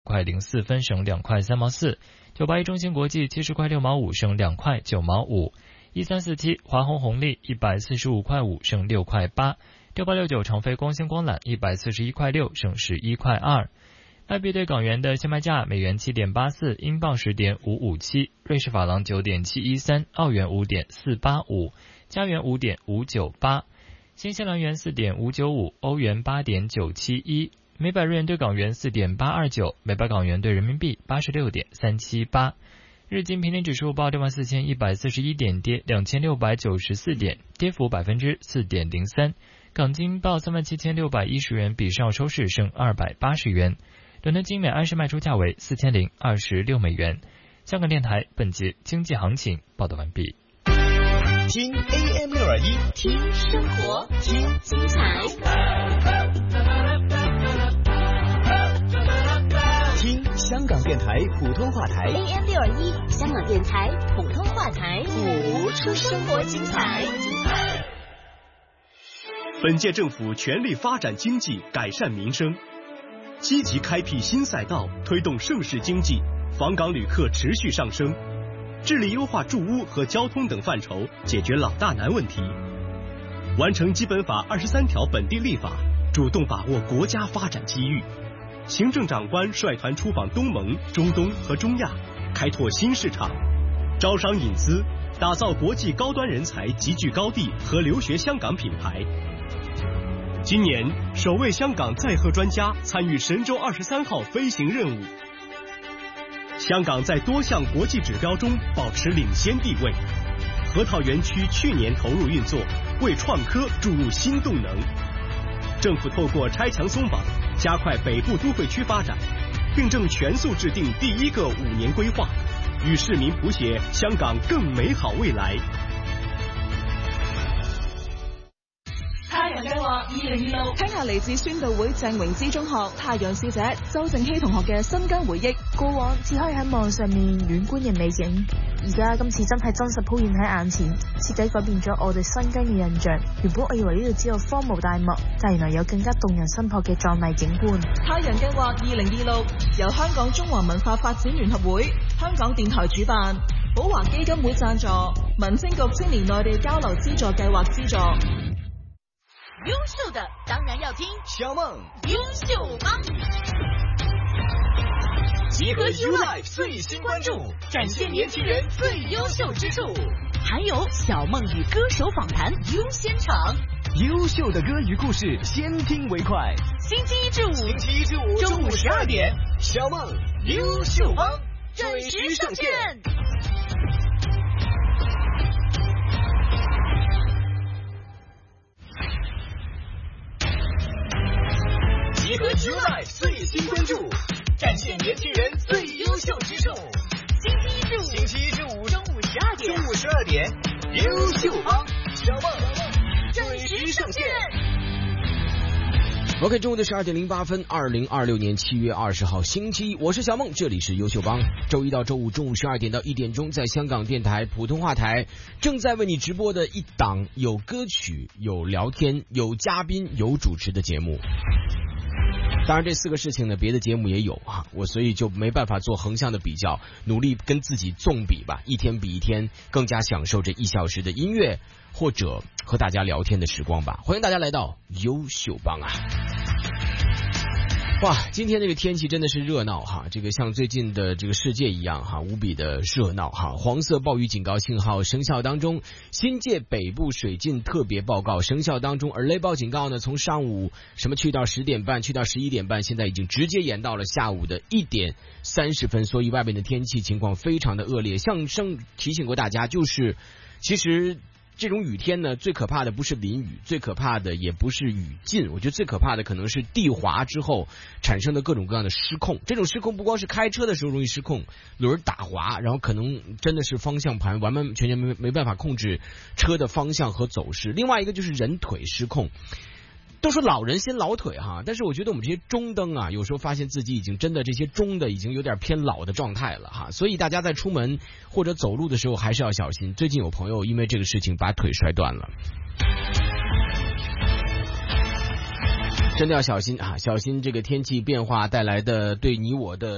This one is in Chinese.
块04分升2块3毛4。981中芯国际70块6毛5升2块9毛5。1347华虹红利145块5升6块8。6869长飞光纤光缆141块6升11块2。外币对港元的现卖价：美元7.84，英镑10.557，瑞士法郎9.713，澳元5.485，加元5.598，新西兰元4.595，欧元8.971，每百日元对港元4.829，每百港元对人民币86.378。日经平均指数报64,141点，跌2694点，跌幅4.03%。港金报37,610元，比上周收市升280元。伦敦金每安士卖出价为4026美元。香港电台本节经济行情报道完毕。 听 AM621， 听生活，听精彩， 听香港电台普通话台 AM621， 香港电台普通话台， 谱出生活精彩。 本届政府全力发展经济，改善民生，积极开辟新赛道，推动盛世经济，访港旅客持续上升，致力优化住屋和交通等范畴，解决老大难问题，完成基本法23条本地立法，主动把握国家发展机遇。行政长官率团出访东盟、中东和中亚，开拓新市场，招商引资，打造国际高端人才集聚高地和留学香港品牌。今年首位香港载荷专家参与神舟23号飞行任务。香港在多项国际指标中保持领先地位。核桃园区去年投入运作，为创科注入新动能。政府透过拆墙松绑，加快北部都会区发展，并正全速制定第一个5年规划，与市民谱写香港更美好未來。 太陽計劃2026，聽下嚟自宣道會鄭榮之中學太陽使者周正熙同學嘅新疆回憶。 過往只可以喺網上面遠觀人美景，而家今次真係真實鋪現喺眼前，徹底改變咗我對新疆嘅印象。原本我以為呢度只有荒蕪大漠，但原來有更加動人心魄嘅壯麗景觀。 太陽計劃2026由香港中華文化發展聯合會、香港電台主辦，寶華基金會贊助，民政局青年內地交流資助計劃資助。 優秀的當然要聽小夢優秀幫， 集合 YouLife 最新關注，展現年輕人最優秀之處， 還有小夢與歌手訪談優先場， 優秀的歌與故事，先聽為快。 星期一至五中午12點，小夢優秀幫準時上線。 集合 YouLife 最新關注，展現年輕人最優秀之處。星期一至五中午12點，優秀幫小夢準時上線。 OK， 中午的12點08分，2026年7月20號星期一，我是小夢，這裡是優秀幫。周一到周五中午12點到1點鐘，在香港電台普通話台正在為你直播的一檔有歌曲、有聊天、有嘉賓、有主持的節目。當然這4個事情呢，別的節目也有啊，我所以就沒辦法做橫向的比較，努力跟自己縱比吧，一天比一天更加享受這1小時的音樂或者和大家聊天的時光吧。歡迎大家來到優秀幫啊！哇，今天這個天氣真的是熱鬧哈，這個像最近的這個世界一樣哈，無比的熱鬧哈。黃色暴雨警告信號生效當中，新界北部水浸特別報告生效當中，而雷暴警告呢，從上午什麼去到10點半，去到11點半，現在已經直接延到了下午的1點30分，所以外面的天氣情況非常的惡劣。像提醒過大家，就是其實這種雨天呢，最可怕的不是淋雨，最可怕的也不是雨浸，我覺得最可怕的可能是地滑之後產生的各種各樣的失控。這種失控不光是開車的時候容易失控，輪打滑，然後可能真的是方向盤完完全全沒辦法控制車的方向和走勢。另外一個就是人腿失控。都說老人先老腿哈，但是我覺得我們這些中燈啊，有時候發現自己已經真的這些中的已經有點偏老的狀態了哈，所以大家在出門或者走路的時候還是要小心。最近有朋友因為這個事情把腿摔斷了，真的要小心啊！小心這個天氣變化帶來的對你我的